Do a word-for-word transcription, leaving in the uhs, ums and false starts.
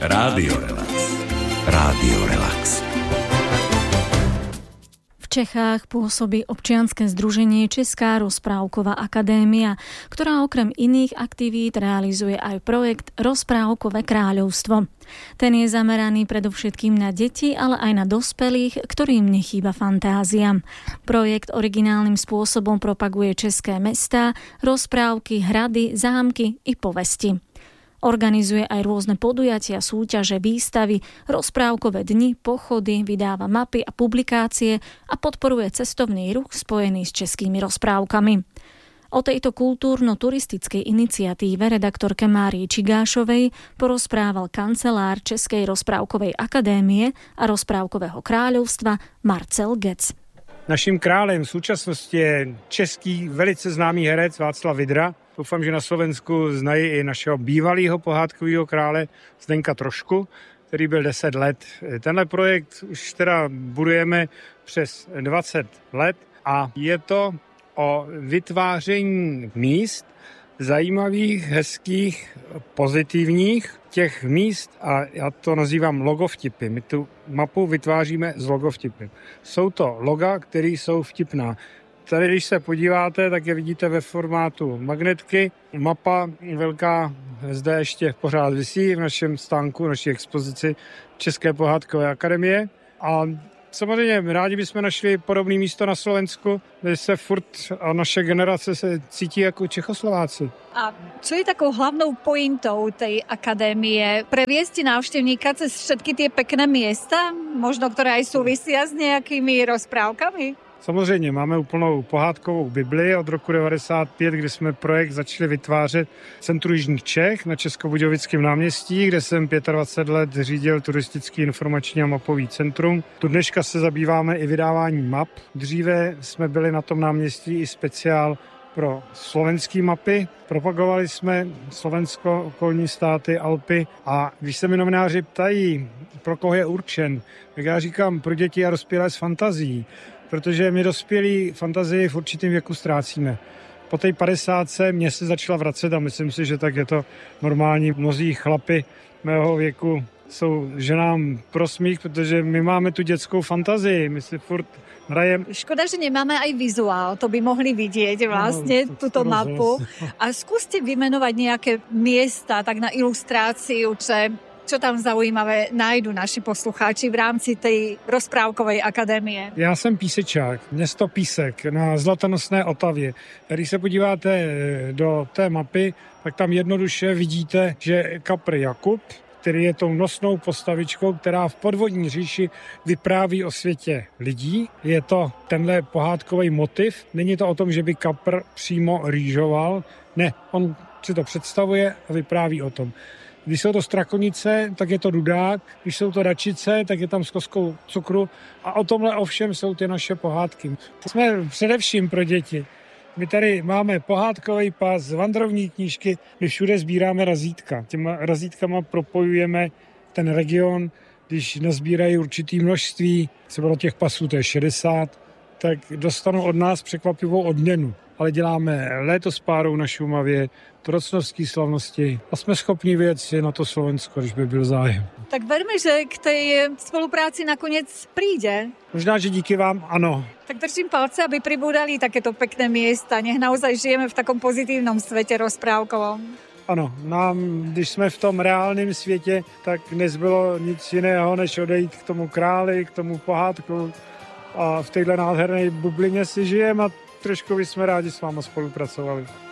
Rádio Relax. Rádio Relax. V Čechách pôsobí občianske združenie Česká rozprávková akadémia, ktorá okrem iných aktivít realizuje aj projekt Rozprávkové kráľovstvo. Ten je zameraný predovšetkým na deti, ale aj na dospelých, ktorým nechýba fantázia. Projekt originálnym spôsobom propaguje české mestá, rozprávky, hrady, zámky i povesti. Organizuje aj rôzne podujatia, súťaže, výstavy, rozprávkové dni, pochody, vydáva mapy a publikácie a podporuje cestovný ruch spojený s českými rozprávkami. O tejto kultúrno-turistickej iniciatíve redaktorke Márii Čigášovej porozprával kancelár Českej rozprávkovej akadémie a rozprávkového kráľovstva Marcel Gec. Naším králem v současnosti je český velice známý herec Václav Vydra. Doufám, že na Slovensku znají i našeho bývalého pohádkového krále Zdenka Trošku, který byl deset let. Tenhle projekt už teda budujeme přes dvacet let a je to o vytváření míst, zajímavých, hezkých, pozitivních těch míst a já to nazývám logovtipy. My tu mapu vytváříme z logovtipy. Jsou to loga, které jsou vtipná. Tady, když se podíváte, tak je vidíte ve formátu magnetky. Mapa velká zde ještě pořád visí v našem stánku, v naší expozici České pohádkové akademie. A samozřejmě rádi bychom našli podobné místo na Slovensku, kde se furt a naše generace se cítí jako Čechoslováci. A čo je takou hlavnou pointou tej akadémie? Previesť návštevníka cez všetky tie pekné miesta, možno ktoré aj súvisia s nejakými rozprávkami? Samozřejmě máme úplnou pohádkovou Bibli od roku devadesát pět, kdy jsme projekt začali vytvářet v centru Jižních Čech na Českobudějovickém náměstí, kde jsem dvacet pět let řídil turistický informační a mapový centrum. Tu dneška se zabýváme i vydáváním map. Dříve jsme byli na tom náměstí i speciál pro slovenské mapy. Propagovali jsme Slovensko, okolní státy, Alpy a když se mi novináři ptají, pro koho je určen, tak já říkám pro děti a dospělé s fantazií. Protože my dospělí fantazii v určitém věku ztrácíme. Po té padesátce mě se začala vracet a myslím si, že tak je to normální. Mnozí chlapi mého věku jsou ženám pro smích, protože my máme tu dětskou fantazii, my si furt hrajeme. Škoda, že nemáme aj vizuál, to by mohli vidieť vlastne no, túto mapu. A skúste vymenovať nejaké miesta tak na ilustráciu, že čo tam zaujímavé nájdu naši poslucháči v rámci tej rozprávkovej akadémie? Já jsem písečák, město Písek na Zlatonosné Otavě. Když se podíváte do té mapy, tak tam jednoduše vidíte, že kapr Jakub, který je tou nosnou postavičkou, která v podvodní říši vypráví o světě lidí. Je to tenhle pohádkový motiv. Není to o tom, že by kapr přímo rýžoval. Ne, on si to představuje a vypráví o tom. Když jsou to strakonice, tak je to dudák, když jsou to račice, tak je tam s kostkou cukru a o tomhle ovšem jsou ty naše pohádky. Jsme především pro děti. My tady máme pohádkový pas, vandrovní knížky, my všude sbíráme razítka. Těma razítkama propojujeme ten region, když nazbírají určitý množství, třeba těch pasů, to je šedesát, tak dostanou od nás překvapivou odměnu. Ale děláme léto s párou na Šumavě, trocnovské slavnosti a jsme schopni věc na to Slovensko, když by byl zájem. Tak verme, že k tej spolupráci nakoniec príde. Možná, že díky vám, ano. Tak držím palce, aby pribúdali takéto pekné miesta. Nech naozaj žijeme v takom pozitívnom svete rozprávkovom. Ano, nám, když jsme v tom reálném světě, tak nezbylo nic jiného, než odejít k tomu králi, k tomu pohádku a v téhle nádherné bublině si žijeme a trošku bychom rádi s váma spolupracovali.